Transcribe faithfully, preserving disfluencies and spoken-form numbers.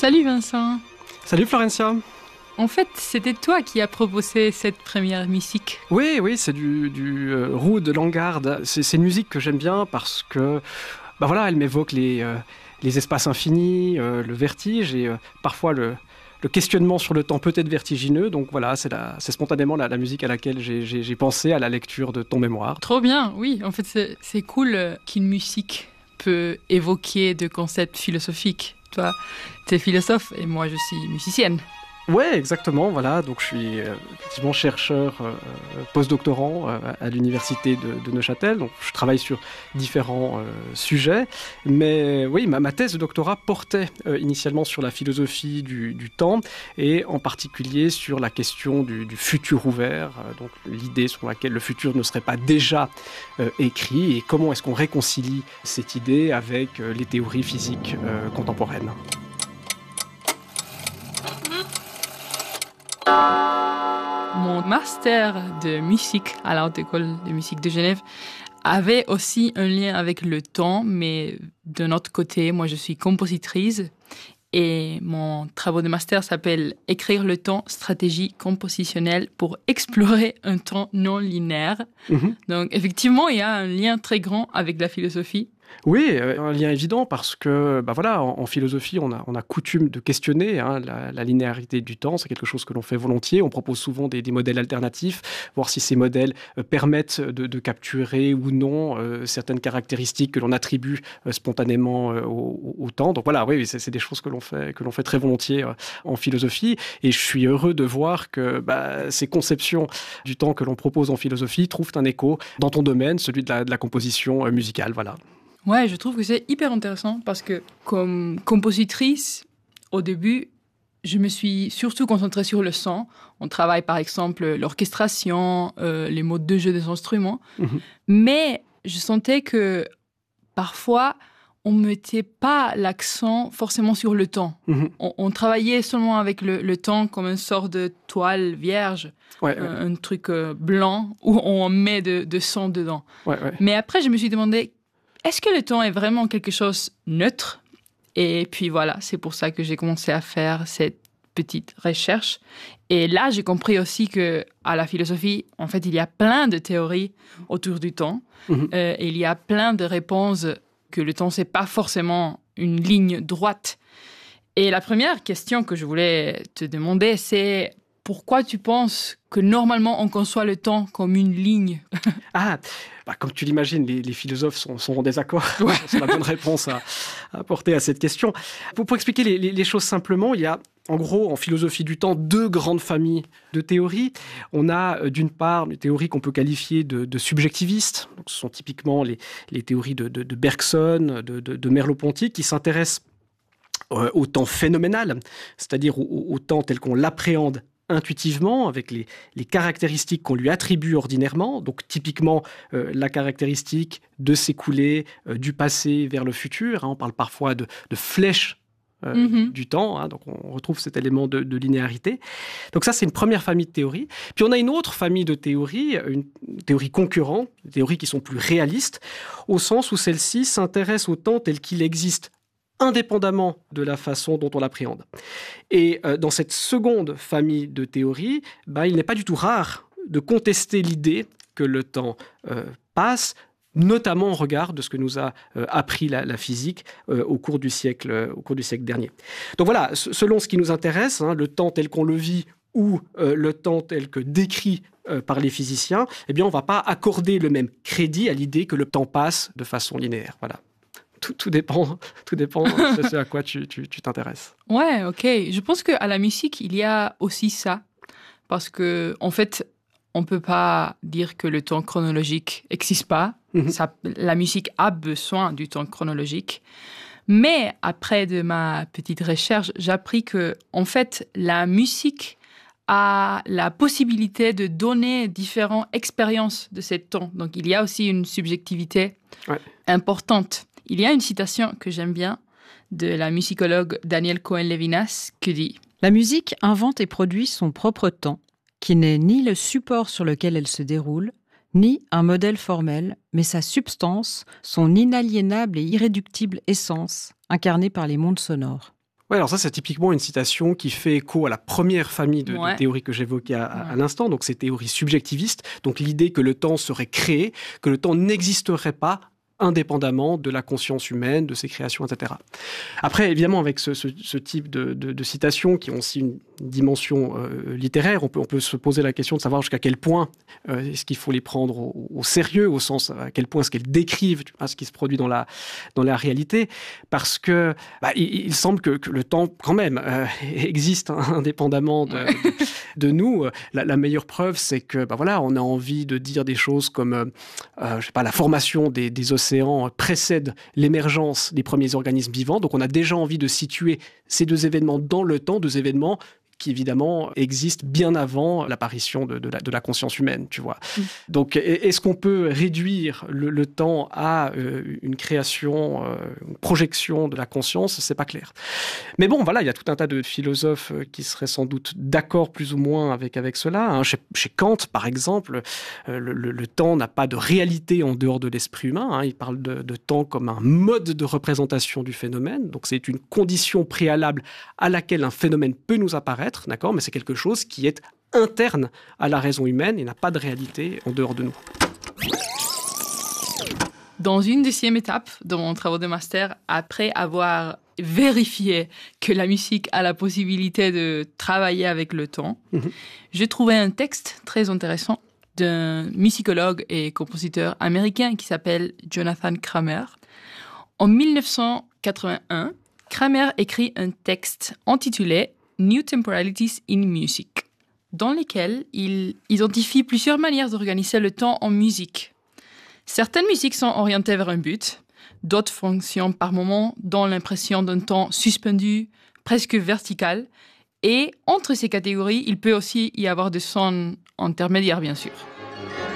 Salut Vincent. Salut Florencia. En fait, c'était toi qui as proposé cette première musique. Oui, oui, c'est du, du euh, Ruud Langgaard. C'est, c'est une musique que j'aime bien parce que, bah voilà, elle m'évoque les, euh, les espaces infinis, euh, le vertige et euh, parfois le, le questionnement sur le temps peut être vertigineux. Donc voilà, c'est, la, c'est spontanément la, la musique à laquelle j'ai, j'ai, j'ai pensé à la lecture de ton mémoire. Trop bien, oui. En fait, c'est, c'est cool qu'une musique peut évoquer des concepts philosophiques. Toi, t'es philosophe et moi, je suis musicienne. Ouais, exactement. Voilà, donc je suis euh, effectivement chercheur euh, postdoctorant euh, à l'université de, de Neuchâtel. Donc je travaille sur différents euh, sujets, mais oui, ma, ma thèse de doctorat portait euh, initialement sur la philosophie du, du temps et en particulier sur la question du, du futur ouvert. Euh, donc l'idée sur laquelle le futur ne serait pas déjà euh, écrit et comment est-ce qu'on réconcilie cette idée avec euh, les théories physiques euh, contemporaines. Mon master de musique à la Haute École de musique de Genève avait aussi un lien avec le temps, mais d'un autre côté, moi je suis compositrice et mon travail de master s'appelle « Écrire le temps, stratégie compositionnelle pour explorer un temps non linéaire ». Mm-hmm. Donc effectivement, il y a un lien très grand avec la philosophie. Oui, un lien évident parce que, bah voilà, en, en philosophie, on a, on a coutume de questionner hein, la, la linéarité du temps. C'est quelque chose que l'on fait volontiers. On propose souvent des, des modèles alternatifs, voir si ces modèles euh, permettent de, de capturer ou non euh, certaines caractéristiques que l'on attribue euh, spontanément euh, au, au temps. Donc voilà, oui, c'est, c'est des choses que l'on fait, que l'on fait très volontiers euh, en philosophie. Et je suis heureux de voir que bah, ces conceptions du temps que l'on propose en philosophie trouvent un écho dans ton domaine, celui de la, de la composition euh, musicale. Voilà. Ouais, je trouve que c'est hyper intéressant parce que comme compositrice, au début, je me suis surtout concentrée sur le son. On travaille par exemple l'orchestration, euh, les modes de jeu des instruments. Mmh. Mais je sentais que parfois, on ne mettait pas l'accent forcément sur le temps. Mmh. On, on travaillait seulement avec le, le temps comme une sorte de toile vierge, ouais, euh, ouais. un truc euh, blanc où on met de, de son dedans. Ouais, ouais. Mais après, je me suis demandé, est-ce que le temps est vraiment quelque chose de neutre ? Et puis voilà, c'est pour ça que j'ai commencé à faire cette petite recherche. Et là, j'ai compris aussi qu'à la philosophie, en fait, il y a plein de théories autour du temps. Mm-hmm. Euh, et il y a plein de réponses que le temps, c'est pas forcément une ligne droite. Et la première question que je voulais te demander, c'est pourquoi tu penses que normalement on conçoit le temps comme une ligne ? Ah, bah, comme tu l'imagines, les, les philosophes sont, sont en désaccord. Ouais. C'est la bonne réponse à, à apporter à cette question. Pour, pour expliquer les, les, les choses simplement, il y a en gros, en philosophie du temps, deux grandes familles de théories. On a d'une part une théorie qu'on peut qualifier de, de subjectiviste. Donc, ce sont typiquement les, les théories de, de, de Bergson, de, de, de Merleau-Ponty, qui s'intéressent euh, au temps phénoménal, c'est-à-dire au, au temps tel qu'on l'appréhende intuitivement, avec les, les caractéristiques qu'on lui attribue ordinairement, donc typiquement euh, la caractéristique de s'écouler euh, du passé vers le futur. Hein, on parle parfois de, de flèches euh, mm-hmm. du temps, hein, donc on retrouve cet élément de, de linéarité. Donc ça, c'est une première famille de théories. Puis on a une autre famille de théories, une théorie concurrente, des théories qui sont plus réalistes, au sens où celles-ci s'intéressent au temps tel qu'il existe indépendamment de la façon dont on l'appréhende. Et euh, dans cette seconde famille de théories, bah, il n'est pas du tout rare de contester l'idée que le temps euh, passe, notamment au regard de ce que nous a euh, appris la, la physique euh, au, cours du siècle, euh, au cours du siècle dernier. Donc voilà, c- selon ce qui nous intéresse, hein, le temps tel qu'on le vit ou euh, le temps tel que décrit euh, par les physiciens, eh bien, on ne va pas accorder le même crédit à l'idée que le temps passe de façon linéaire. Voilà. Tout, tout dépend, tout dépend de ce à quoi tu, tu, tu t'intéresses. Ouais, ok. Je pense qu'à la musique, il y a aussi ça. Parce que, en fait, on ne peut pas dire que le temps chronologique n'existe pas. Mm-hmm. Ça, la musique a besoin du temps chronologique. Mais après de ma petite recherche, j'ai appris que, en fait, la musique a la possibilité de donner différentes expériences de ce temps. Donc, il y a aussi une subjectivité ouais. importante. Il y a une citation que j'aime bien de la musicologue Danielle Cohen-Levinas qui dit « La musique invente et produit son propre temps, qui n'est ni le support sur lequel elle se déroule, ni un modèle formel, mais sa substance, son inaliénable et irréductible essence, incarnée par les mondes sonores. » Ouais, alors ça, c'est typiquement une citation qui fait écho à la première famille de, ouais. de théories que j'évoquais à, à, ouais. à l'instant, donc ces théories subjectivistes, donc l'idée que le temps serait créé, que le temps n'existerait pas indépendamment de la conscience humaine, de ses créations, et cetera. Après, évidemment, avec ce, ce, ce type de, de, de citations qui ont aussi une dimension euh, littéraire, on peut, on peut se poser la question de savoir jusqu'à quel point euh, est-ce qu'il faut les prendre au, au sérieux, au sens à quel point est-ce qu'elles décrivent tu vois, ce qui se produit dans la, dans la réalité, parce que bah, il, il semble que, que le temps, quand même, euh, existe hein, indépendamment de, de, de nous. La, la meilleure preuve, c'est que bah, voilà, on a envie de dire des choses comme euh, euh, je sais pas, la formation des, des océans précède l'émergence des premiers organismes vivants. Donc on a déjà envie de situer ces deux événements dans le temps, deux événements qui évidemment existent bien avant l'apparition de, de, la, de la conscience humaine, tu vois. Mmh. Donc, est-ce qu'on peut réduire le, le temps à euh, une création, euh, une projection de la conscience ? C'est pas clair. Mais bon, voilà, il y a tout un tas de philosophes qui seraient sans doute d'accord plus ou moins avec, avec cela. Hein. Chez, chez Kant, par exemple, euh, le, le, le temps n'a pas de réalité en dehors de l'esprit humain. Hein. Il parle de, de temps comme un mode de représentation du phénomène. Donc, c'est une condition préalable à laquelle un phénomène peut nous apparaître. D'accord, mais c'est quelque chose qui est interne à la raison humaine et n'a pas de réalité en dehors de nous. Dans une deuxième étape de mon travail de master, après avoir vérifié que la musique a la possibilité de travailler avec le temps, mmh. j'ai trouvé un texte très intéressant d'un musicologue et compositeur américain qui s'appelle Jonathan Kramer. En dix-neuf cent quatre-vingt-un, Kramer écrit un texte intitulé New Temporalities in Music, dans lesquels il identifie plusieurs manières d'organiser le temps en musique. Certaines musiques sont orientées vers un but, d'autres fonctionnent par moments dans l'impression d'un temps suspendu, presque vertical, et entre ces catégories, il peut aussi y avoir des sons intermédiaires, bien sûr.